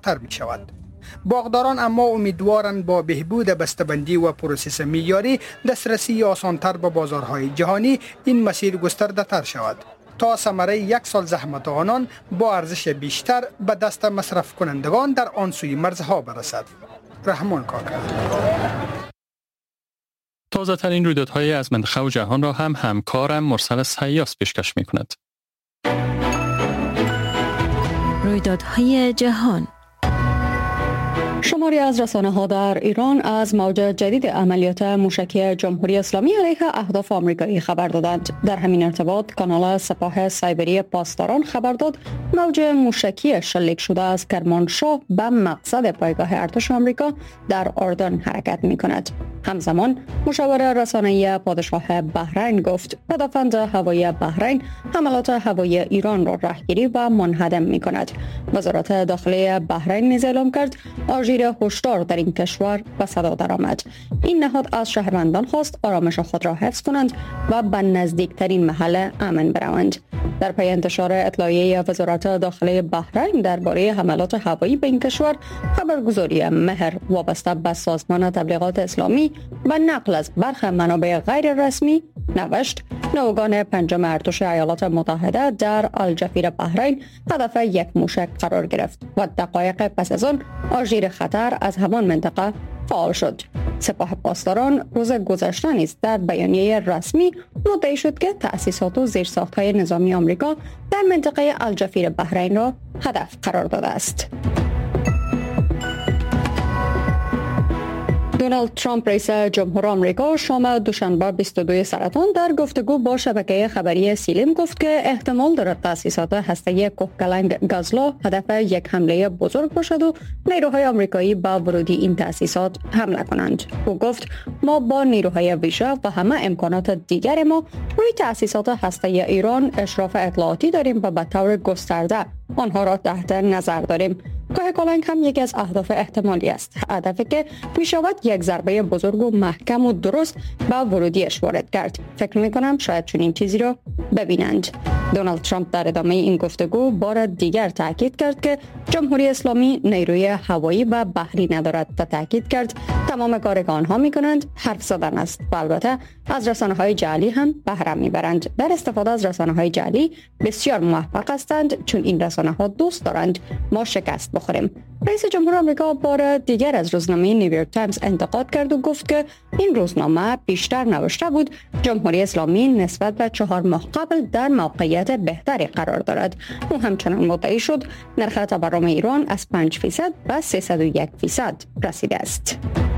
دشوارتر می شود. باغداران اما امیدوارند با بهبود بسته‌بندی و پروسس معیاری دسترسی آسانتر به بازارهای جهانی این مسیر گسترده تر شود تا ثمره یک سال زحمت آنان با ارزش بیشتر به دست مصرف کنندگان در آن سوی مرزها برسد. رحمان کاکر. تازه ترین رویدادهای از منطقه و جهان را هم همکارم مرسل سیاس پیشکش می کند. رویدادهای جهان. شماری از رسانه‌ها در ایران از موج جدید عملیات موشکی جمهوری اسلامی علیه اهداف آمریکایی خبر دادند. در همین ارتباط کانال سپاه سایبری پاسداران خبر داد موج موشکی شلیک شده از کرمانشاه به مقصد پایگاه ارتش آمریکا در اردن حرکت می‌کند. همزمان مشاور رسانه‌ای پادشاه بحرین گفت پدافند هوایی بحرین حملات هوایی ایران را رهگیری و منهدم می‌کند. وزارت داخلی بحرین نیز اعلام کرد آژیر هشدار در این کشور به صدا درآمد. این نهاد از شهروندان خواست آرامش خود را حفظ کنند و به نزدیکترین محل امن بروند. در پی انتشار اطلاعیه وزارت داخلی بحرین درباره حملات هوایی به این کشور، خبرگزاری مهر وابسته به سازمان تبلیغات اسلامی و نقل از برخی منابع غیر رسمی نوشت نوگان پنجم ارتش ایالات متحده در الجفیر بحرین هدف یک موشک قرار گرفت و دقایق پس از آن آژیر خطر از همان منطقه فعال شد. سپاه پاسداران روز گذشته نیز در بیانیه رسمی مدعی شد که تأسیسات و زیرساخت‌های نظامی آمریکا در منطقه الجفیر بحرین را هدف قرار داده است. دونالد ترامپ رئیس جمهور آمریکا شام دوشنبه 22 سرطان در گفتگو با شبکه خبری سیلیم گفت که احتمال دارد تأسیسات هسته‌ای کوهکلنگ گازلا هدف یک حمله بزرگ باشد و نیروهای آمریکایی با ورودی این تأسیسات حمله کنند. او گفت ما با نیروهای ویژه و همه امکانات دیگر ما روی تأسیسات هسته‌ای ایران اشراف اطلاعاتی داریم و به طور گسترده آنها را تحت نظر داریم. کوهکلنگ هم یکی از اهداف احتمالی است، هدفی که می شود یک ضربه بزرگ و محکم و درست به ورودیش وارد کرد. فکر می کنم شاید چنین چیزی را ببینند. دونالد ترامپ در ادامه این گفتگو بار دیگر تاکید کرد که جمهوری اسلامی نیروی هوایی و بحری ندارد و تاکید کرد تمام کاری که آنها می کنند حرف زدن است و البته از رسانه‌های جعلی هم بهره میبرند. در استفاده از رسانه‌های جعلی بسیار موفق هستند چون این رسانه‌ها دوست دارند ما شکست بخوریم. رئیس جمهور آمریکا بار دیگر از روزنامه نیویورک تایمز انتقاد کرد و گفت که این روزنامه بیشتر نوشته بود جمهوری اسلامی نسبت به 4 ماه قبل در موقعیت بهتری قرار دارد. او همچنان مدعی شد نرخ تورم ایران از 5% به 301% رسیده است.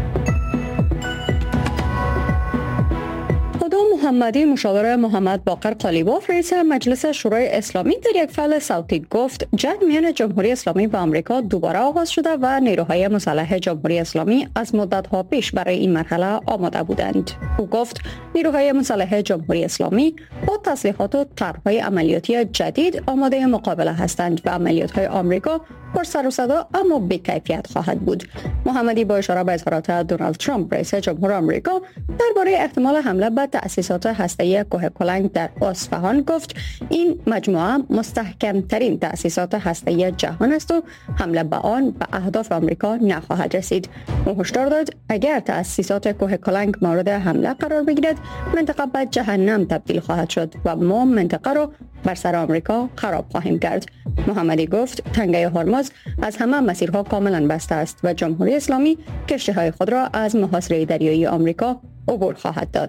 محمدی مشاور محمد باقر قالیباف رئیس مجلس شورای اسلامی در یک فعل صوتی گفت جنگ میان جمهوری اسلامی و آمریکا دوباره آغاز شده و نیروهای مسلح جمهوری اسلامی از مدت‌ها پیش برای این مرحله آماده بودند. او گفت نیروهای مسلح جمهوری اسلامی با تسلیحات و طرح‌های عملیاتی جدید آماده مقابله هستند و عملیات‌های آمریکا پر سر و صدا اما بی‌کیفیت خواهد بود. محمدی با اشاره به اظهارات دونالد ترامپ رئیس جمهور آمریکا درباره احتمال حمله به تأسیسات هسته‌ای کوهکلنگ در اصفهان گفت این مجموعه مستحکم‌ترین تأسیسات هسته‌ای جهان است و حمله به آن به اهداف آمریکا نخواهد رسید. او هشدار داد اگر تأسیسات کوهکلنگ مورد حمله قرار بگیرد منطقه به جهنم تبدیل خواهد شد و ما منطقه را بر سر آمریکا خراب خواهیم کرد. محمدی گفت تنگه هرمز از همه مسیرها کاملا بسته است و جمهوری اسلامی کشتی‌های خود را از محاصره دریایی آمریکا عبور خواهد داد.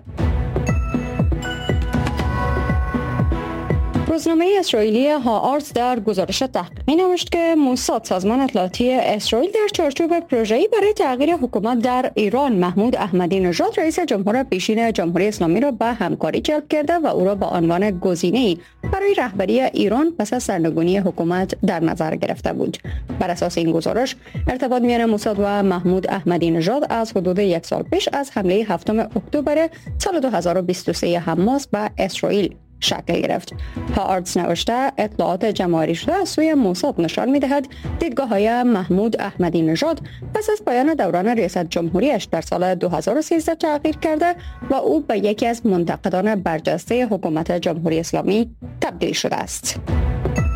روزنامه اسرائیلی هآرتس در گزارش تحقیقی نوشت که موساد سازمان اطلاعاتی اسرائیل در چارچوب پروژه‌ای برای تغییر حکومت در ایران محمود احمدی نژاد رئیس جمهور پیشین جمهوری اسلامی را به همکاری جلب کرده و او را به عنوان گزینه‌ای برای رهبری ایران پس از سرنگونی حکومت در نظر گرفته بود. بر اساس این گزارش ارتباط میان موساد و محمود احمدی نژاد از حدود یک سال پیش از حمله 7 اکتبر سال 2023 حماس به اسرائیل شکل گرفت. هآرتس نوشته اطلاعات جمع‌آوری شده از سوی موساد نشان می‌دهد دیدگاه‌های محمود احمدی نژاد پس از پایان دوران ریاست جمهوریش در سال 2013 تغییر کرده و او به یکی از منتقدان برجسته حکومت جمهوری اسلامی تبدیل شده است.